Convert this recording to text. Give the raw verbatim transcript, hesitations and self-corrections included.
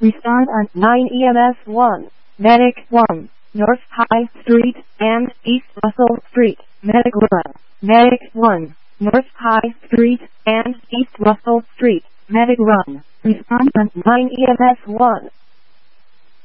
Respond on nine E M S one. Medic one. North High Street and East Russell Street. Medic one. Medic one. North High Street and East Russell Street. Medic one. Respond on nine E M S one.